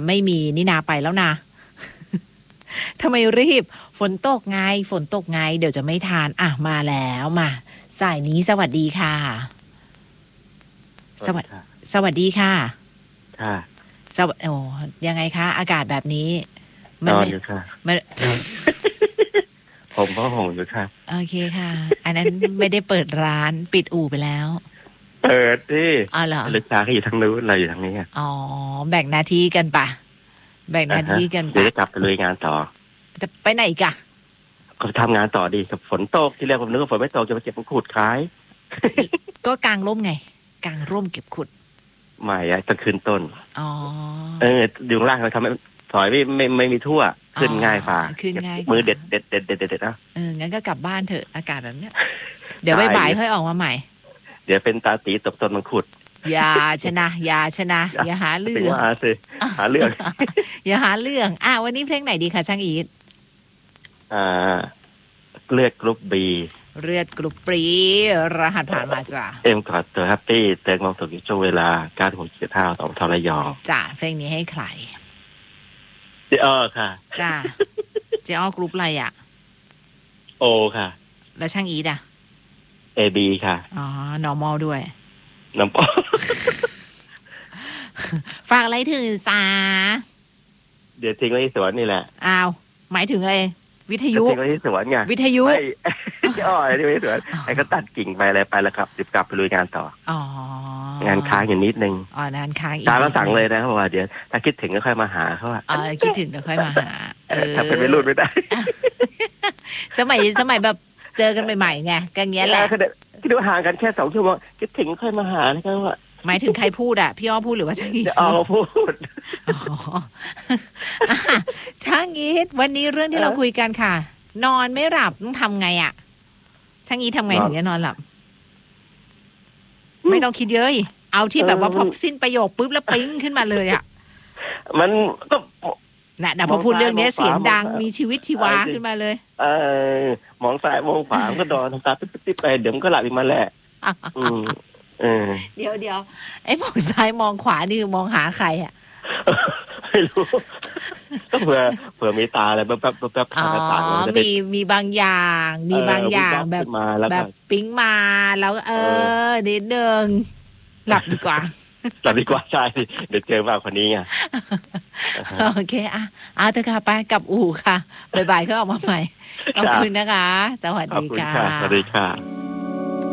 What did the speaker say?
ไม่มีนี่นาไปแล้วนะ ทำไมรีบฝนตกไงเดี๋ยวจะไม่ทานอ่ะมาแล้วมาสายนี้สวัสดีค่ะสวัสดีค่ะค่ะโอ้ยังไงคะอากาศแบบนี้นอนอยู่ค่ะมันผมก็ห่มอยู่ค่ะโอเคค่ะอันนั้นไม่ได้เปิดร้านปิดอู่ไปแล้วเปิดดิอ๋อเหรอลูกค้าก็อยู่ทางนู้นเราอยู่ทางนี้อ๋อแบ่งหน้าที่กันปะแบ่งหน้าที่กันเดี๋ยวปะจะกลับไปลุยงานต่อจะไปไหนอีกอะก็ทำงานต่อดีกับฝนตกที่แรกผมนึกว่าฝนไม่ตกจะมาเก็บมังคุดขายก็กางร่มไงกางร่มเก็บขุดไม่อะต้องขึ้นต้นอ๋ออยู่ล่างเราทำให้ถอยไม่มีทั่วขึ้นง่ายฝ่าขึ้นง่ายมือเด็ดนะงั้นก็กลับบ้านเถอะอากาศแบบเนี้ยเดี๋ยวบ่ายค่อยออกมาใหม่เดี๋ยวเป็นตาตีตบต้นมังคุดอย่าชนะอย่าหาเรื่องหาเรื่องอย่าหาเรื่องวันนี้เพลงไหนดีคะช่างอีทเลือดกรุ๊ปบีเลือดกรุ๊ปบีรหัสผ่านมาจ้ะเอ็มกอดตัวแฮปปี้เติมความสุขในช่วงเวลา9:75ต่อทรยองจ้ะเพลงนี้ให้ใครเจอ้อค่ะจ้ะเจอ้อกรุ๊ปอะไรอ่ะโอค่ะแล้วช่างอีทอ่ะเอบีค่ะอ๋อ normal ด้วยน้ำปอฝากอะไรถึงสาเดี๋ยวทิ้งไว้ที่สวนนี่แหละอ้าวหมายถึงอะไรวิทยุทิ้งไว้ที่สวนไงวิทยุอ้อยที่ไว้ที่สวนไอ้ก็ตัดกิ่งไปอะไรไปแล้วครับเดี๋ยวกลับไปลุยงานต่ออ๋องานค้างอยู่นิดนึงงานค้างอีกตาเราสั่งเลยนะเพราะว่าเดี๋ยวถ้าคิดถึงก็ค่อยมาหาเขาคิดถึงก็ค่อยมาหาถ้าเป็นไม่รุ่นไม่ได้สมัยแบบเจอกันใหม่ๆไงกันเงี้ยแหละคิดว่าห่างกันแค่2 ชั่วโมงคิดถึงค่อยมาหานะครับว่าหมายถึงใครพูดอ่ะพี่อ้อพูดหรือว่าช่างอีทพูดช่างอีทวันนี้เรื่องที่เราคุยกันค่ะนอนไม่หลับต้องทำไงอ่ะช่างอีททำไงถึงจะนอนหลับไม่ต้องคิดเยอะเอาที่แบบว่าพอสิ้นประโยคปุ๊บแล้วปิ๊งขึ้นมาเลยอ่ะมันก็นะพอพูดเรื่องนี้เสียงดังมีชีวิตชีวาขึ้นมาเลยมองซ้ายมองขวาก็นอนทำตาปิ๊บไปเดี๋ยวมันก็หลับอีกมาแหละเดี๋ยวไอ้มองซ้ายมองขวานี่คือมองหาใครอ่ะไม่รู้ก็เผื่อมีตาอะไรแบบต่างมีบางอย่างแบบปิ๊งมาแล้วนิดนึงหลับดีกว่าใช่เดี๋ยวเจอว่าคนนี้ไงโอเคเอาเถอะค่ะไปกับอู่ค่ะบ่ายๆก็ออกมาใหม่ขอบคุณนะคะสวัสดีค่ะสวัสดีค่ะ